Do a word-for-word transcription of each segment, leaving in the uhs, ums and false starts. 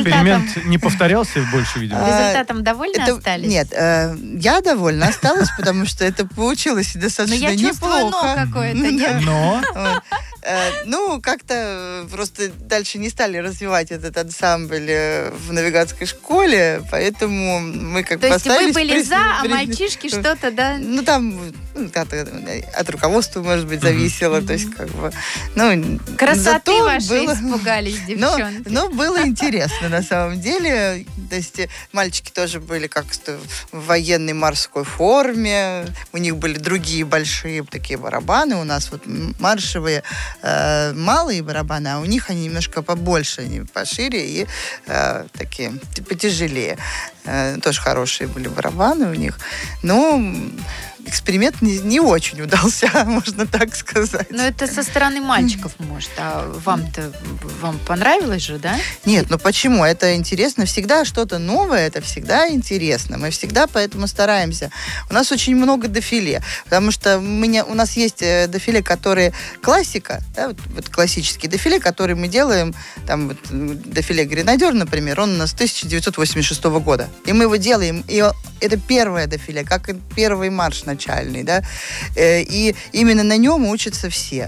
Эксперимент не повторялся больше, видимо? Результатом довольны Это- остались? Нет, э, я довольна осталась, потому что это получилось Но достаточно я чувствую неплохо. но какое-то, нет? Но Вот. Э, Ну, как-то э, просто дальше не стали развивать этот ансамбль э, в навигатской школе, поэтому мы как То бы есть вы остались были при- за, а при- мальчишки что-то, да? Ну, там ну, как-то, э, от руководства, может быть, зависело. То есть, как бы, ну, Красоты зато вашей было- испугались но, девчонки. но было интересно на самом деле. То есть э, мальчики тоже были как-то в военной морской форме. У них были другие большие такие барабаны. У нас вот м- маршевые э, малые барабаны, а у них они немножко побольше, они пошире и э, такие т- потяжелее. Э, тоже хорошие были барабаны у них. Но эксперимент не, не очень удался, можно так сказать. Но это со стороны мальчиков, может. А вам-то вам понравилось же, да? Нет, ну почему? Это интересно. Всегда что-то новое, это всегда интересно. Мы всегда поэтому стараемся. У нас очень много дефиле, потому что мы не, у нас есть э, дефиле, которые классика, да, вот, вот классический дефиле, который мы делаем, там вот, м, дефиле «Гренадер», например, он у нас тысяча девятьсот восемьдесят шестого года. И мы его делаем, и о- это первое дефиле, как и первый марш начальный, да, Э, и именно на нем учатся все.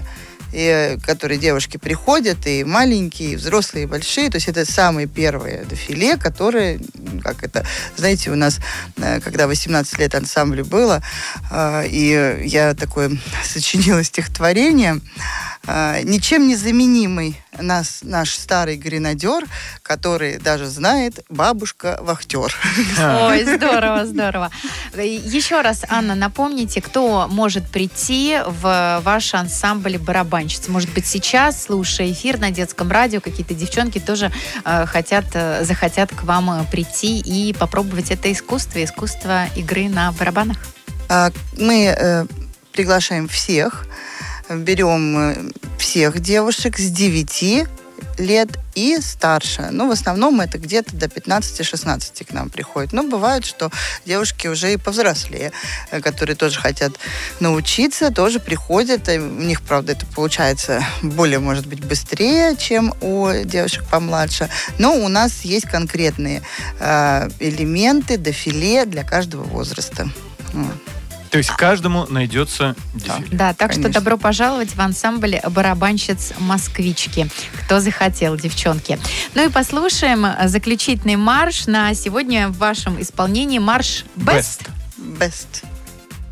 И, которые девушки приходят, и маленькие, и взрослые, и большие. То есть это самые первые дефиле, которые, м, как это, знаете, у нас, э, когда восемнадцать лет ансамблю было, э, и я такое сочинила стихотворение, э, ничем не заменимый нас, наш старый гренадер, который даже знает бабушка-вахтер. Ой, здорово, здорово. Еще раз, Анна, напомните, кто может прийти в ваш ансамбль барабанщиц? Может быть, сейчас, слушая эфир на детском радио, какие-то девчонки тоже э, хотят, э, захотят к вам э, прийти и попробовать это искусство, искусство игры на барабанах? А, Мы э, приглашаем всех, берем э, всех девушек с девяти лет и старше. Ну, в основном это где-то до пятнадцати-шестнадцати к нам приходят. Но бывает, что девушки уже и повзрослее, э, которые тоже хотят научиться, тоже приходят. И у них, правда, это получается более, может быть, быстрее, чем у девушек помладше. Но у нас есть конкретные э, элементы, дефиле для каждого возраста. Вот. То есть каждому найдется дефиле. Да, так Конечно. что добро пожаловать в ансамбль барабанщиц «Москвички». Кто захотел, девчонки. Ну и послушаем заключительный марш на сегодня в вашем исполнении. Марш «Best». Best. Best.